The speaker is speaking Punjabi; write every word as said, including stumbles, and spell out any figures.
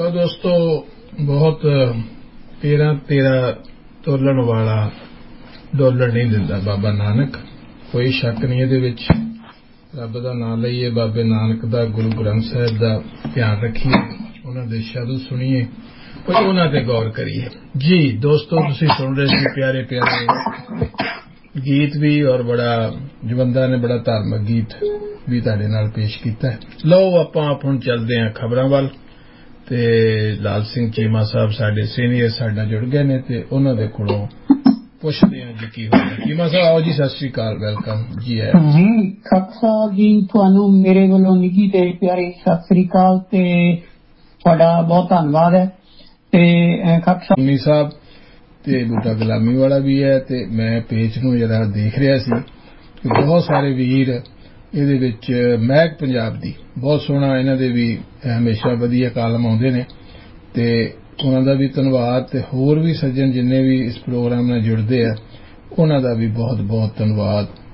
लो दोस्तों, बहुत तेरह तेरह तोलन वाला डॉलर नहीं दिंदा बाबा नानक, कोई शक नहीं ਇਹਦੇ ਵਿੱਚ। ਰੱਬ ਦਾ ਨਾਮ ਲਈਏ, ਬਾਬੇ ਨਾਨਕ ਦਾ, ਗੁਰੂ ਗ੍ਰੰਥ ਸਾਹਿਬ ਦਾ ਧਿਆਨ ਰੱਖੀਏ, ਉਹਨਾਂ ਦੇ ਸ਼ਬਦ ਸੁਣੀਏ, ਕੋਈ ਉਹਨਾਂ ਤੇ ਗੌਰ ਕਰੀਏ। ਜੀ ਦੋਸਤੋ, ਤੁਸੀਂ ਸੁਣ ਰਹੇ ਸੀ ਪਿਆਰੇ ਪਿਆਰੇ ਗੀਤ ਵੀ, ਔਰ ਬੜਾ ਜਵੰਦਾ ਨੇ ਬੜਾ ਧਾਰਮਿਕ ਗੀਤ ਵੀ ਤੁਹਾਡੇ ਨਾਲ ਪੇਸ਼ ਕੀਤਾ ਹੈ। ਲਓ ਆਪਾਂ ਹੁਣ ਚੱਲਦੇ ਹਾਂ ਖਬਰਾਂ ਵੱਲ, ਤੇ ਲਾਲ ਸਿੰਘ ਚੀਮਾ ਸਾਹਿਬ ਸਾਡੇ ਸੀਨੀਅਰ ਸਾਡੇ ਨਾਲ ਜੁੜ ਗਏ ਨੇ, ਤੇ ਉਹਨਾਂ ਦੇ ਕੋਲੋਂ ਪੁੱਛਦੇ ਹਾਂ ਜੀ ਕੀ ਹੋਇਆ। ਚੀਮਾ ਸਾਹਿਬ ਆਓ ਜੀ, ਸਤਿ ਸ੍ਰੀ ਅਕਾਲ, ਵੈਲਕਮ ਜੀ। ਹੈ ਜੀ ਖਾਲਸਾ ਜੀ, ਤੁਹਾਨੂੰ ਮੇਰੇ ਵੱਲੋਂ ਨਿੱਘੀ ਤੇ ਪਿਆਰੀ ਸਤਿ ਸ੍ਰੀ ਅਕਾਲ ਤੇ ਤੁਹਾਡਾ ਬਹੁਤ ਧੰਨਵਾਦ ਹੈ। ਤੇ ਖਾਲਸਾ ਸਾਹਿਬ ਤੇ ਬੂਟਾ ਗੁਲਾਮੀ ਵਾਲਾ ਵੀ ਹੈ, ਤੇ ਮੈਂ ਪੇਜ ਨੂੰ ਜਰਾ ਦੇਖ ਰਿਹਾ ਸੀ ਕਿ ਬਹੁਤ ਸਾਰੇ ਵੀਰ ਇਹਦੇ ਵਿੱਚ, ਮਹਿਕ ਪੰਜਾਬ ਦੀ ਬਹੁਤ ਸੋਹਣਾ, ਇਹਨਾਂ ਦੇ ਵੀ ਹਮੇਸ਼ਾ ਵਧੀਆ ਕਾਲਮ ਆਉਂਦੇ ਨੇ, ਤੇ ਉਹਨਾਂ ਦਾ ਵੀ ਧੰਨਵਾਦ, ਤੇ ਹੋਰ ਵੀ ਸੱਜਣ ਜਿੰਨੇ ਵੀ ਇਸ ਪ੍ਰੋਗਰਾਮ ਨਾਲ ਜੁੜਦੇ ਆ ਉਹਨਾਂ ਦਾ ਵੀ ਬਹੁਤ ਬਹੁਤ ਧੰਨਵਾਦ।